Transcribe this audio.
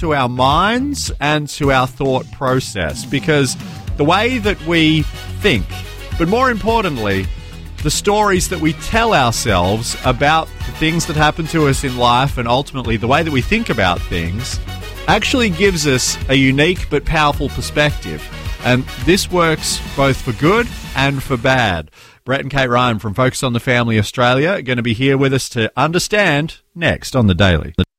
to our minds and to our thought process, because the way that we think, but more importantly, the stories that we tell ourselves about the things that happen to us in life and ultimately the way that we think about things actually gives us a unique but powerful perspective. And this works both for good and for bad. Brett and Kate Ryan from Focus on the Family Australia are going to be here with us to understand next on The Daily.